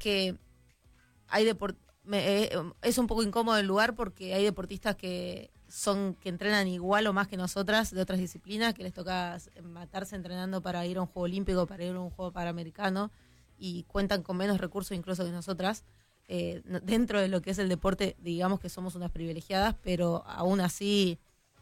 que hay es un poco incómodo el lugar porque hay deportistas que entrenan igual o más que nosotras de otras disciplinas, que les toca matarse entrenando para ir a un juego olímpico, para ir a un juego panamericano, y cuentan con menos recursos incluso que nosotras. Dentro de lo que es el deporte, digamos que somos unas privilegiadas, pero aún así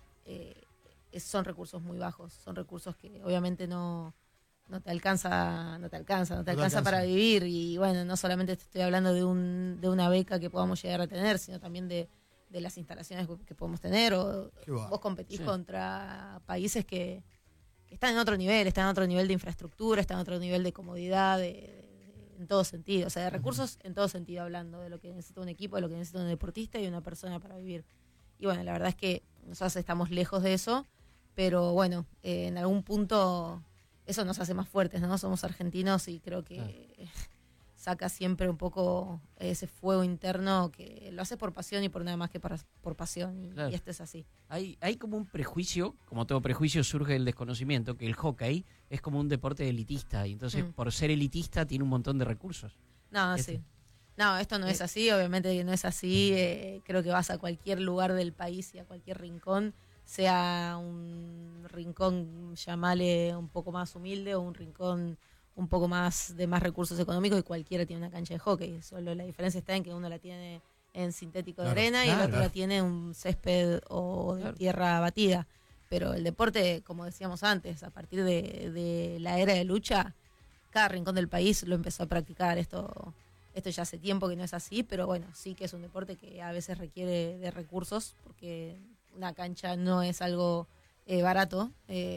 son recursos muy bajos, son recursos que obviamente no te alcanza para vivir. Y bueno, no solamente te estoy hablando de una beca que podamos llegar a tener, sino también de las instalaciones que podemos tener. Vos competís contra países que están en otro nivel, de infraestructura, están en otro nivel de comodidad, en todo sentido, o sea, de recursos en todo sentido, hablando de lo que necesita un equipo, de lo que necesita un deportista y una persona para vivir. Y bueno, la verdad es que nosotros estamos lejos de eso, pero bueno, en algún punto eso nos hace más fuertes, ¿no? Somos argentinos y creo que saca siempre un poco ese fuego interno que lo hace por pasión y por nada más que por pasión, y esto es así. Hay como un prejuicio, como todo prejuicio surge del desconocimiento, que el hockey es como un deporte elitista, y entonces por ser elitista tiene un montón de recursos. No, sí. No, esto no es así, obviamente que no es así. Creo que vas a cualquier lugar del país y a cualquier rincón, sea un rincón, llamale un poco más humilde, o un rincón un poco más de más recursos económicos, y cualquiera tiene una cancha de hockey. Solo la diferencia está en que uno la tiene en sintético de arena y el otro la tiene en un césped o de tierra batida. Pero el deporte, como decíamos antes, a partir de la era de lucha, cada rincón del país lo empezó a practicar. Esto ya hace tiempo que no es así, pero bueno, sí que es un deporte que a veces requiere de recursos, porque una cancha no es algo barato,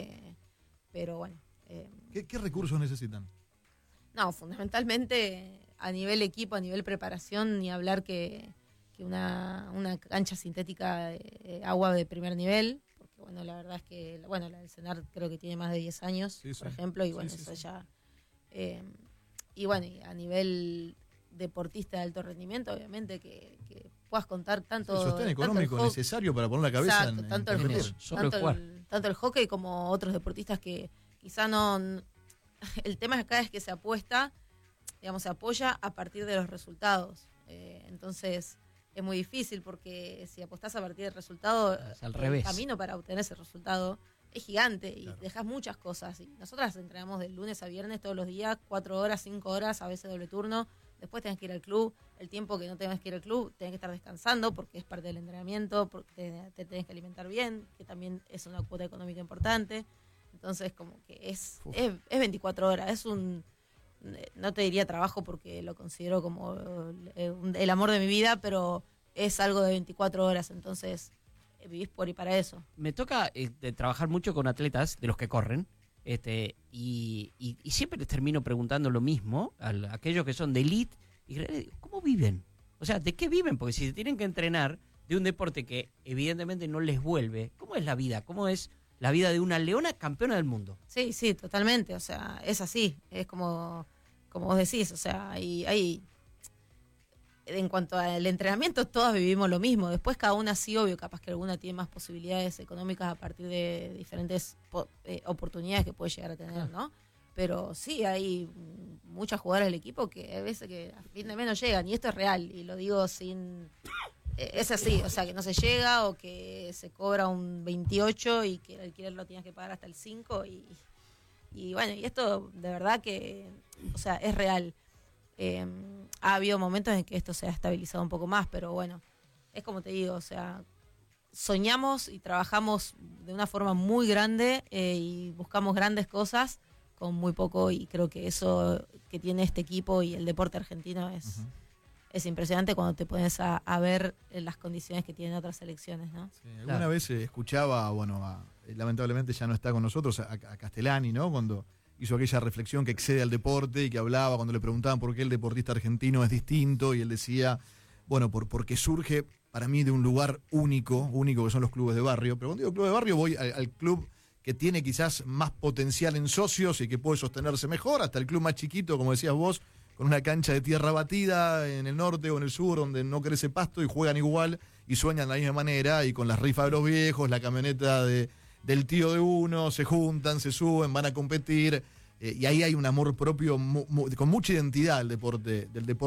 pero bueno. ¿Qué recursos necesitan? No, fundamentalmente a nivel equipo, a nivel preparación, ni hablar que una cancha sintética de agua de primer nivel, porque bueno, la verdad es que la del CENAR creo que tiene más de 10 años, por ejemplo, y bueno, eso ya... y bueno, y a nivel deportista de alto rendimiento, obviamente que puedas contar tanto... El sostén económico necesario para poner la cabeza tanto el hockey como otros deportistas que quizá no... El tema acá es que se apuesta, digamos, se apoya a partir de los resultados. Entonces es muy difícil, porque si apostás a partir del resultado, el camino para obtener ese resultado es gigante, y dejas muchas cosas. Y nosotras entrenamos de lunes a viernes todos los días, 4 horas, 5 horas, a veces doble turno. Después tenés que ir al club. El tiempo que no tengas que ir al club, tenés que estar descansando, porque es parte del entrenamiento, porque te tenés que alimentar bien, que también es una cuota económica importante. Entonces, como que es 24 horas, no te diría trabajo porque lo considero como el amor de mi vida, pero es algo de 24 horas, entonces vivís por y para eso. Me toca trabajar mucho con atletas de los que corren, y siempre les termino preguntando lo mismo a aquellos que son de elite, y ¿cómo viven? O sea, ¿de qué viven? Porque si se tienen que entrenar de un deporte que evidentemente no les vuelve, ¿cómo es la vida? ¿Cómo es la vida de una leona campeona del mundo? Sí, totalmente, o sea, es así, es como vos decís, o sea, hay en cuanto al entrenamiento todas vivimos lo mismo. Después cada una sí, obvio, capaz que alguna tiene más posibilidades económicas a partir de diferentes oportunidades que puede llegar a tener, ¿no? Pero sí, hay muchas jugadoras del equipo que a veces que a fin de mes no llegan, y esto es real, y lo digo sin... Es así, o sea, que no se llega, o que se cobra un 28 y que el alquiler lo tienes que pagar hasta el 5, y bueno, y esto de verdad que, o sea, es real. Ha habido momentos en que esto se ha estabilizado un poco más, pero bueno, es como te digo, o sea, soñamos y trabajamos de una forma muy grande, y buscamos grandes cosas con muy poco, y creo que eso que tiene este equipo y el deporte argentino es impresionante cuando te pones a ver las condiciones que tienen otras selecciones, ¿no? Sí, alguna vez escuchaba, lamentablemente ya no está con nosotros, a Castellani, ¿no? Cuando hizo aquella reflexión que excede al deporte, y que hablaba cuando le preguntaban por qué el deportista argentino es distinto, y él decía, porque surge para mí de un lugar único que son los clubes de barrio. Pero cuando digo club de barrio voy al club que tiene quizás más potencial en socios y que puede sostenerse mejor, hasta el club más chiquito, como decías vos, con una cancha de tierra batida en el norte o en el sur, donde no crece pasto, y juegan igual y sueñan de la misma manera, y con las rifas de los viejos, la camioneta del tío de uno, se juntan, se suben, van a competir, y ahí hay un amor propio con mucha identidad del deporte